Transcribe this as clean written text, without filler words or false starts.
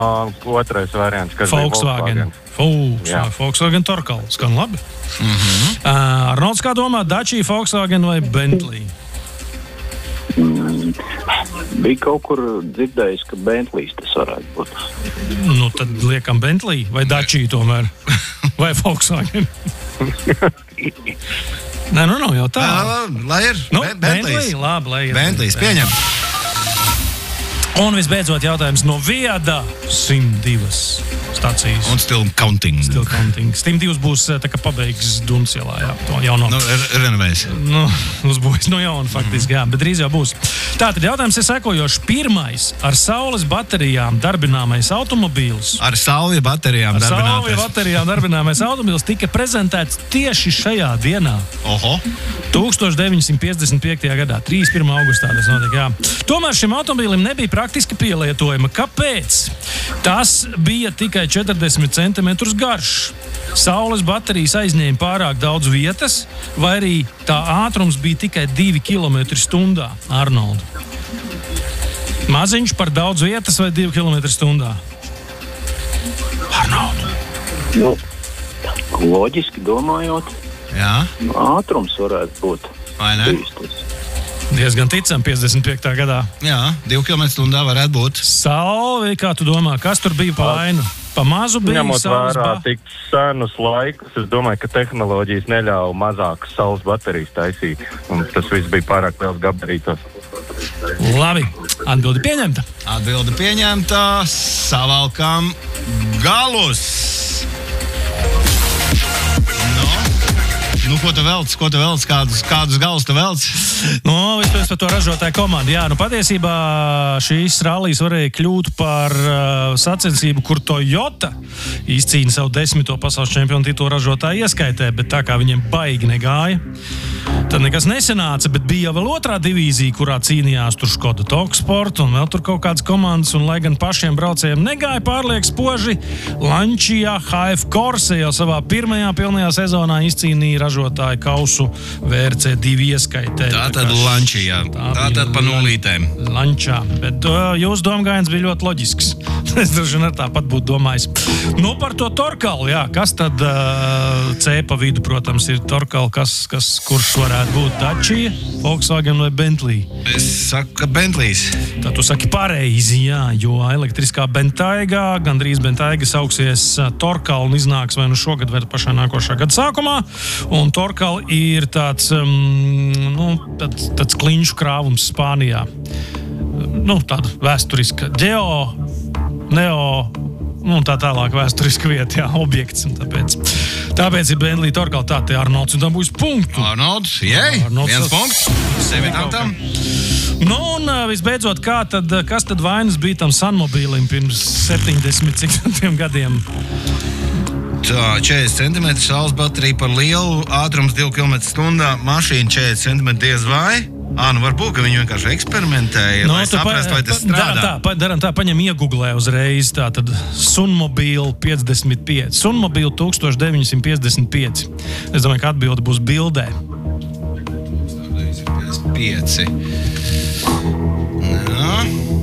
Otrais variants, kas Volkswagen. Volkswagen Torcal. Skan labi. Arnolds, kā domā, Dacia, Volkswagen vai Bentley? Bija kaut kur dzirdējis, ka Bentleys tas varētu būt. Nu, tad liekam Bentley vai Dacia tomēr? Vai Volkswagen? Nē, nu nav jau tā. Lai ir Bentley. Labi, lai ir. Bentleys, pieņem. Un visbeidzot jautājums no Viada 102 stācijas. Un still counting. 102 būs tā kā pabeigs Duncielā, jā. To jauno. Renovējis. Uzbūjis no jauna faktiski, jā, bet drīz jau būs. Tātad jautājums ir sekojošs. Pirmais ar saules baterijām darbināmais automobīls. Ar saules baterijām darbināmais automobīls tika prezentēts tieši šajā dienā. 1955. gadā, 31. augustā tas notika, jā. Tomēr šim automobīlim nebija praktiski pielietojama. Kāpēc? Tas bija tikai 40 centimetrus garš. Saules baterijas aizņēma pārāk daudz vietas, vai arī tā ātrums bija tikai 2 km/h, Arnold? Maziņš par daudz vietas vai 2 km/h? Arnold. Loģiski domājot, ātrums varētu būt. Vai ne? Diezgan ticam 55. gadā. Jā, 2 km/h varētu būt. Salvi, kā tu domā, kas tur bija pa vainu? Pa mazu bija ņemot vērā tik senus laikus, es domāju, ka tehnoloģijas neļauj mazākas saules baterijas taisīt. Un tas viss bija pārāk liels gabarītos. Labi, atbildi pieņemta. Savalkam galus. Nu, ko tu velc? Kādus galus tu velc? Vispirms par to ražotāju komandu. Jā, patiesībā šīs rallijs varēja kļūt par sacensību, kur Toyota izcīna savu 10. pasaules čempionu titulu ražotāju ieskaitē, bet tā kā viņiem baigi negāja, tad nekas nesanāca, bet bija jau vēl otrā divīzija, kurā cīnījās tur Škoda Toksport un vēl tur kaut kādas komandas, un lai gan pašiem braucējiem negāja pārliek spoži, Lancia HF Corse jau savā pirmajā pilnajā sezonā izcīnīja ražotāju kausu VRC2 ieskaitē. Tātad Lancia, tātad pa nulītēm. Lancia, bet jūsu domgājiens bija ļoti loģisks. Es droši vien tāpat būtu domājis. Par to Torcalu, jā, kas tad C pa vidu, protams, ir Torcal, kurš varētu būt Dacia, Volkswagen vai Bentley? Es saku, ka Bentleys. Tad tu saki pareizi, jā, jo elektriskā Bentayga, gandrīz Bentayga sauksies Torcal un iznāks vai nu šogad vai pašā nākošā gada sākumā. Un Torcal ir tāds kliņšu krāvums Spānijā. Tāda vēsturiska tā tālāk vēsturiska vieta, jā, objekts. Tāpēc ir Bentley Torcal, tā te Arnolds, un tam būs punktu. Arnolds, viens punkts. Sevi tam. Un visbeidzot, kas tad vainas bija tam Sunmobīlim pirms 70 gadiem? Tā, 40 cm saules baterija par lielu, ātrums 2 km/h, mašīna 40 cm diez vai. Varbūt, ka viņi vienkārši eksperimentēja, lai saprastu, vai tas strādā. Daram tā, paņem iegooglē uzreiz, tātad Sunmobile 55. Sunmobile 1955. Es domāju, ka atbilde būs bildē. 1955.